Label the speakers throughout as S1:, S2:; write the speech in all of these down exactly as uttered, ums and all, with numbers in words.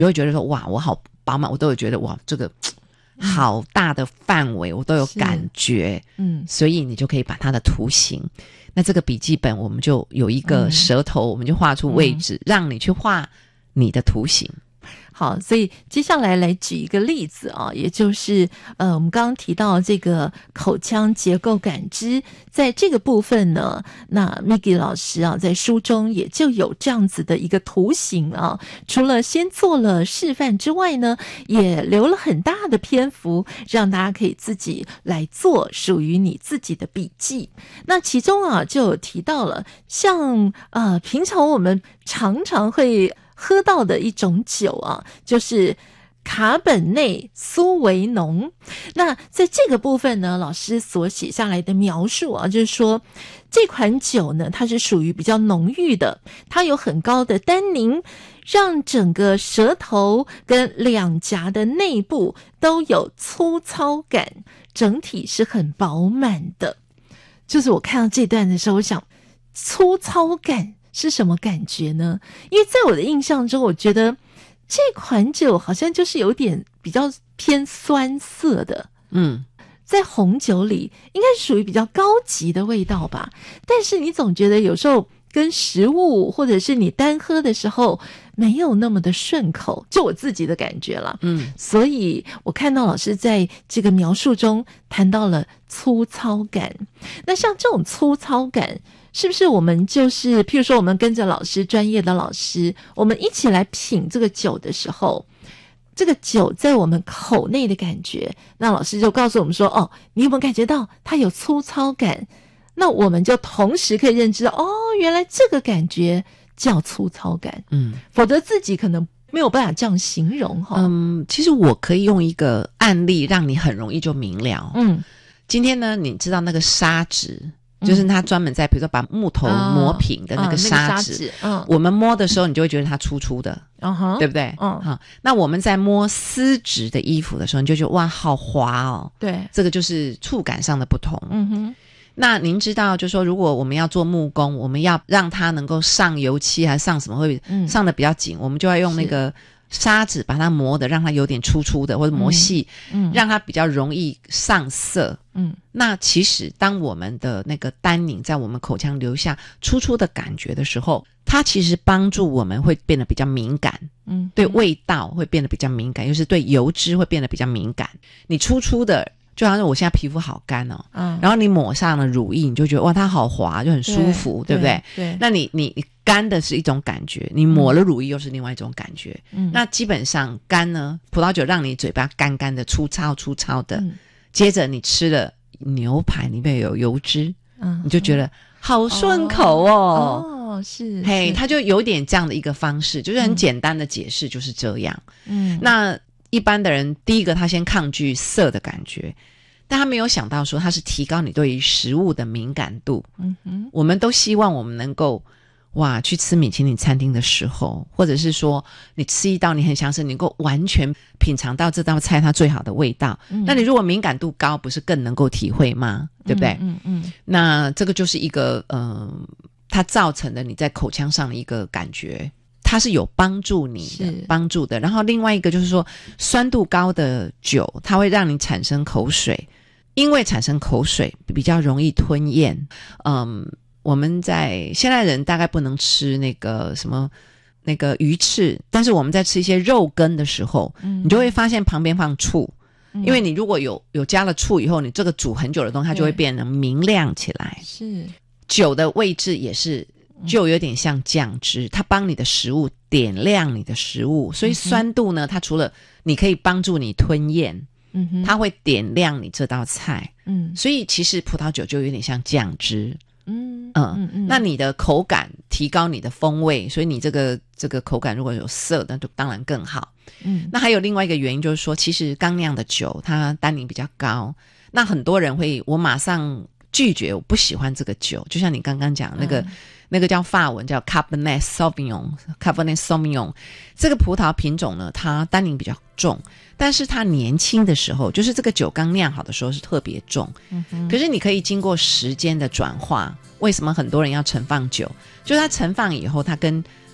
S1: 就会觉得说哇我好饱满，我都有觉得哇这个好大的范围我都有感觉，嗯，所以你就可以把它的图形，那这个笔记本我们就有一个舌头，嗯，我们就画出位置，嗯，让你去画你的图形。
S2: 好，所以接下来来举一个例子啊，也就是呃，我们刚刚提到这个口腔结构感知，在这个部分呢，那 Maggie 老师啊，在书中也就有这样子的一个图形啊。除了先做了示范之外呢，也留了很大的篇幅，让大家可以自己来做属于你自己的笔记。那其中啊，就有提到了，像呃，平常我们常常会喝到的一种酒啊，就是卡本内苏维农。那在这个部分呢，老师所写下来的描述啊，就是说这款酒呢，它是属于比较浓郁的，它有很高的单宁，让整个舌头跟两颊的内部都有粗糙感，整体是很饱满的。就是我看到这段的时候，我想粗糙感是什么感觉呢？因为在我的印象中，我觉得这款酒好像就是有点比较偏酸涩的，嗯，在红酒里应该属于比较高级的味道吧。但是你总觉得有时候跟食物或者是你单喝的时候没有那么的顺口，就我自己的感觉了，嗯，所以我看到老师在这个描述中谈到了粗糙感。那像这种粗糙感，是不是我们就是譬如说我们跟着老师，专业的老师，我们一起来品这个酒的时候，这个酒在我们口内的感觉，那老师就告诉我们说，哦，你有没有感觉到它有粗糙感？那我们就同时可以认知到，哦，原来这个感觉叫粗糙感，嗯，否则自己可能没有办法这样形容哈。
S1: 嗯，其实我可以用一个案例让你很容易就明了。嗯，今天呢，你知道那个砂纸，就是他专门在比如说把木头磨平的那个砂纸，嗯，嗯，我们摸的时候你就会觉得它粗粗的，嗯，对不对？嗯，好，那我们在摸丝质的衣服的时候，你就觉得哇好滑哦，对，这个就是触感上的不同。嗯哼，那您知道就是说如果我们要做木工，我们要让它能够上油漆还是上什么会上的比较紧，嗯，我们就要用那个砂纸把它磨的让它有点粗粗的，或者磨细，嗯，让它比较容易上色。嗯，那其实当我们的那个单宁在我们口腔留下粗粗的感觉的时候，它其实帮助我们会变得比较敏感，嗯，对味道会变得比较敏感，就是对油脂会变得比较敏感。你粗粗的就好像我现在皮肤好干哦，嗯，然后你抹上了乳液，你就觉得哇它好滑，就很舒服， 对, 对不对？对，那你你你干的是一种感觉，你抹了乳液又是另外一种感觉。嗯，那基本上干呢，葡萄酒让你嘴巴干干的粗糙粗糙的，嗯，接着你吃了牛排里面有油脂，嗯，你就觉得好顺口哦。哦，是，嘿，它就有点这样的一个方式，就是很简单的解释就是这样。嗯，那一般的人第一个他先抗拒涩的感觉，但他没有想到说它是提高你对于食物的敏感度。嗯哼，我们都希望我们能够哇去吃米其林餐厅的时候，或者是说你吃一道你很想吃，你能够完全品尝到这道菜它最好的味道，嗯，那你如果敏感度高不是更能够体会吗？对不对？嗯 嗯, 嗯，那这个就是一个呃它造成的你在口腔上的一个感觉，它是有帮助你的帮助的。然后另外一个就是说酸度高的酒它会让你产生口水，因为产生口水比较容易吞咽。嗯，我们在现在人大概不能吃那个什么那个鱼翅，但是我们在吃一些肉羹的时候，嗯，你就会发现旁边放醋，嗯，因为你如果有有加了醋以后，你这个煮很久的东西它就会变得明亮起来。是，酒的位置也是就有点像酱汁，它帮你的食物点亮你的食物，所以酸度呢它除了你可以帮助你吞咽，嗯哼，它会点亮你这道菜。嗯，所以其实葡萄酒就有点像酱汁。嗯嗯嗯，那你的口感提高你的风味，所以你这个这个口感如果有涩，那就当然更好。嗯，那还有另外一个原因就是说，其实刚酿的酒它单宁比较高，那很多人会我马上拒绝，我不喜欢这个酒，就像你刚刚讲那个、嗯、那个叫法文叫 Cabernet Sauvignon Cabernet Sauvignon 这个葡萄品种呢，它单宁比较重，但是它年轻的时候，就是这个酒刚酿好的时候是特别重、嗯、可是你可以经过时间的转化，为什么很多人要陈放酒，就是它陈放以后它跟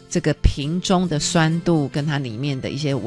S1: 这个瓶中的酸度跟它里面的一些